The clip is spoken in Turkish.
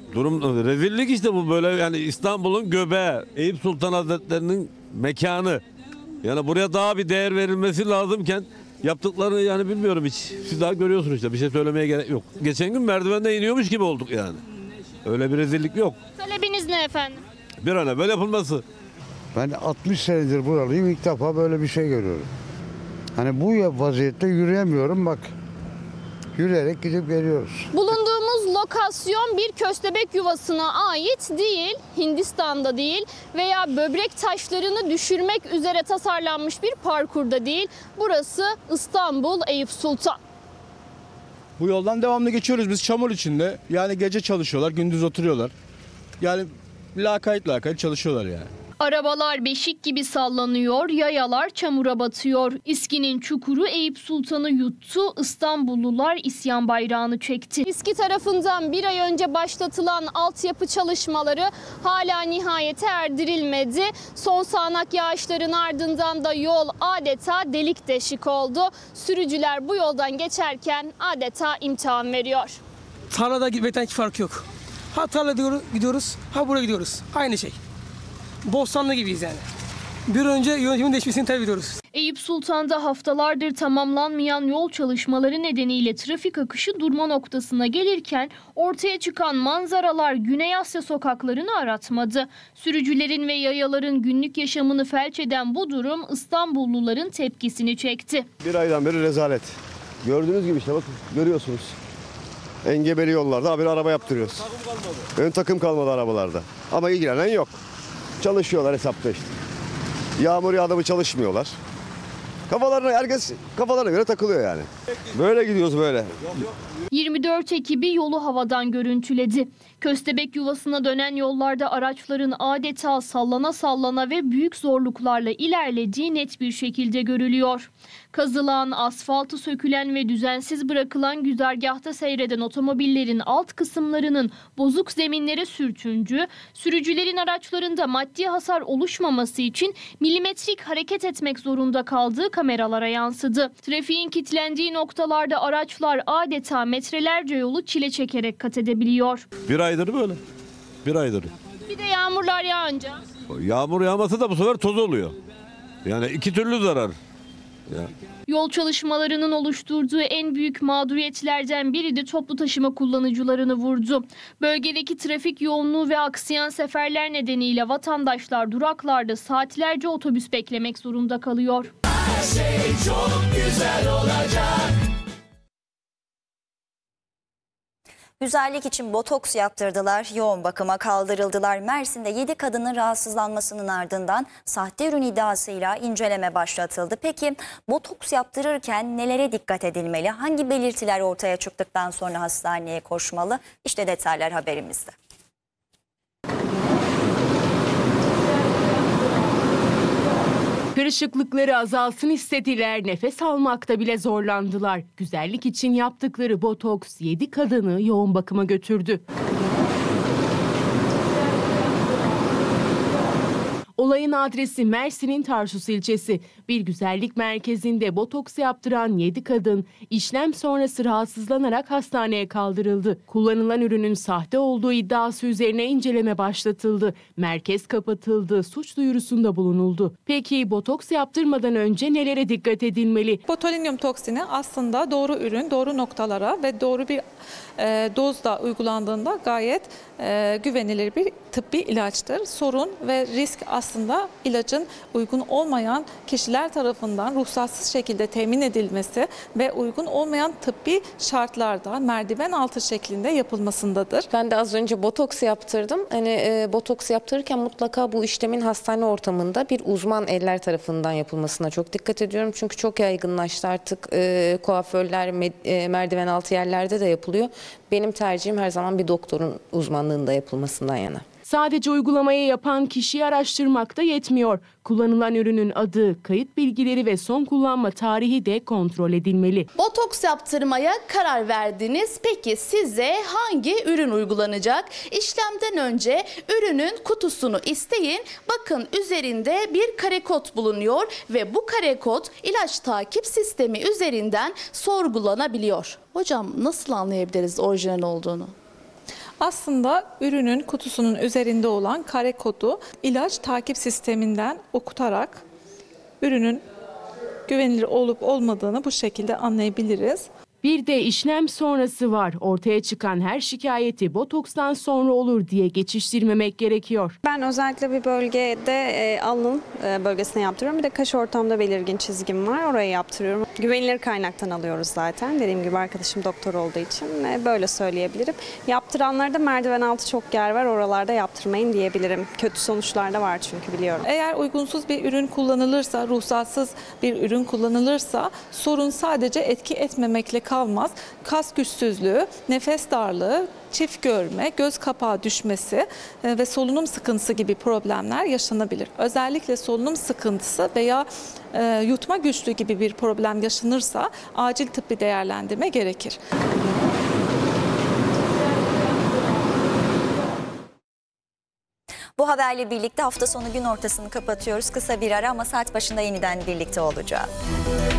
Durum rezillik işte bu, böyle yani İstanbul'un göbeği, Eyüp Sultan Hazretleri'nin mekanı. Yani buraya daha bir değer verilmesi lazımken yaptıklarını yani bilmiyorum hiç. Siz daha görüyorsunuz işte, bir şey söylemeye gerek yok. Geçen gün merdivenden iniyormuş gibi olduk yani. Öyle bir rezillik yok. Talebiniz ne efendim? Bir an evvel yapılması. Ben 60 senedir buralıyım, ilk defa böyle bir şey görüyorum. Hani bu vaziyette yürüyemiyorum bak. Yürüyerek gidip geliyoruz. Bulunduğumuz lokasyon bir köstebek yuvasına ait değil, Hindistan'da değil veya böbrek taşlarını düşürmek üzere tasarlanmış bir parkurda değil. Burası İstanbul Eyüp Sultan. Bu yoldan devamlı geçiyoruz biz, çamur içinde. Yani gece çalışıyorlar, gündüz oturuyorlar. Yani lakayt çalışıyorlar yani. Arabalar beşik gibi sallanıyor, yayalar çamura batıyor. İSKİ'nin çukuru Eyüp Sultan'ı yuttu, İstanbullular isyan bayrağını çekti. İSKİ tarafından bir ay önce başlatılan altyapı çalışmaları hala nihayete erdirilmedi. Son sağanak yağışların ardından da yol adeta delik deşik oldu. Sürücüler bu yoldan geçerken adeta imtihan veriyor. Tarlada gitmekten hiç fark yok. Ha tarlada gidiyoruz, ha buraya gidiyoruz. Aynı şey. Bostanlı gibiyiz yani. Bir önce yönetimin değişmesini talep ediyoruz. Eyüp Sultan'da haftalardır tamamlanmayan yol çalışmaları nedeniyle trafik akışı durma noktasına gelirken ortaya çıkan manzaralar Güney Asya sokaklarını aratmadı. Sürücülerin ve yayaların günlük yaşamını felç eden bu durum İstanbulluların tepkisini çekti. Bir aydan beri rezalet. Gördüğünüz gibi işte bakın, görüyorsunuz. Engebeli yollarda bir araba yaptırıyoruz. Ön takım kalmadı arabalarda. Ama ilgilenen yok. Çalışıyorlar hesapta işte. Yağmur yağdı mı çalışmıyorlar. Herkes kafalarına göre takılıyor yani. Böyle gidiyoruz böyle. 24 ekibi yolu havadan görüntüledi. Köstebek yuvasına dönen yollarda araçların adeta sallana sallana ve büyük zorluklarla ilerlediği net bir şekilde görülüyor. Kazılan, asfaltı sökülen ve düzensiz bırakılan güzergahta seyreden otomobillerin alt kısımlarının bozuk zeminlere sürtündüğü, sürücülerin araçlarında maddi hasar oluşmaması için milimetrik hareket etmek zorunda kaldığı kameralara yansıdı. Trafiğin kilitlendiği noktalarda araçlar adeta metrelerce yolu çile çekerek kat edebiliyor. Bir aydır böyle. Bir aydır. Bir de yağmurlar yağınca. Yağmur yağması da bu sefer toz oluyor. Yani iki türlü zarar. Ya. Yol çalışmalarının oluşturduğu en büyük mağduriyetlerden biri de toplu taşıma kullanıcılarını vurdu. Bölgedeki trafik yoğunluğu ve aksayan seferler nedeniyle vatandaşlar duraklarda saatlerce otobüs beklemek zorunda kalıyor. Her şey çok güzel olacak. Güzellik için botoks yaptırdılar, yoğun bakıma kaldırıldılar. Mersin'de 7 kadının rahatsızlanmasının ardından sahte ürün iddiasıyla inceleme başlatıldı. Peki botoks yaptırırken nelere dikkat edilmeli? Hangi belirtiler ortaya çıktıktan sonra hastaneye koşmalı? İşte detaylar haberimizde. Kırışıklıkları azalsın istediler, nefes almakta bile zorlandılar. Güzellik için yaptıkları botoks 7 kadını yoğun bakıma götürdü. Olayın adresi Mersin'in Tarsus ilçesi. Bir güzellik merkezinde botoks yaptıran 7 kadın işlem sonrası rahatsızlanarak hastaneye kaldırıldı. Kullanılan ürünün sahte olduğu iddiası üzerine inceleme başlatıldı. Merkez kapatıldı, suç duyurusunda bulunuldu. Peki botoks yaptırmadan önce nelere dikkat edilmeli? Botulinum toksini aslında doğru ürün, doğru noktalara ve doğru bir dozda uygulandığında gayet güvenilir bir tıbbi ilaçtır. Sorun ve risk aslında ilacın uygun olmayan kişiler tarafından ruhsatsız şekilde temin edilmesi ve uygun olmayan tıbbi şartlarda merdiven altı şeklinde yapılmasındadır. Ben de az önce botoks yaptırdım. Botoks yaptırırken mutlaka bu işlemin hastane ortamında bir uzman eller tarafından yapılmasına çok dikkat ediyorum. Çünkü çok yaygınlaştı artık, kuaförler, merdiven altı yerlerde de yapılıyor. Benim tercihim her zaman bir doktorun uzmanlığında yapılmasından yana. Sadece uygulamayı yapan kişiyi araştırmak da yetmiyor. Kullanılan ürünün adı, kayıt bilgileri ve son kullanma tarihi de kontrol edilmeli. Botoks yaptırmaya karar verdiniz. Peki size hangi ürün uygulanacak? İşlemden önce ürünün kutusunu isteyin. Bakın üzerinde bir kare kod bulunuyor ve bu kare kod ilaç takip sistemi üzerinden sorgulanabiliyor. Hocam nasıl anlayabiliriz orijinal olduğunu? Aslında ürünün kutusunun üzerinde olan kare kodu ilaç takip sisteminden okutarak ürünün güvenilir olup olmadığını bu şekilde anlayabiliriz. Bir de işlem sonrası var. Ortaya çıkan her şikayeti botokstan sonra olur diye geçiştirmemek gerekiyor. Ben özellikle bir bölgede alın bölgesine yaptırıyorum. Bir de kaş ortamda belirgin çizgim var. Oraya yaptırıyorum. Güvenilir kaynaktan alıyoruz zaten. Dediğim gibi arkadaşım doktor olduğu için böyle söyleyebilirim. Yaptıranlarda merdiven altı çok yer var. Oralarda yaptırmayın diyebilirim. Kötü sonuçlar da var çünkü biliyorum. Eğer uygunsuz bir ürün kullanılırsa, ruhsatsız bir ürün kullanılırsa sorun sadece etki etmemekle kalmaz. Kas güçsüzlüğü, nefes darlığı, çift görme, göz kapağı düşmesi ve solunum sıkıntısı gibi problemler yaşanabilir. Özellikle solunum sıkıntısı veya yutma güçlüğü gibi bir problem yaşanırsa acil tıbbi değerlendirme gerekir. Bu haberle birlikte hafta sonu gün ortasını kapatıyoruz. Kısa bir ara ama saat başında yeniden birlikte olacağız.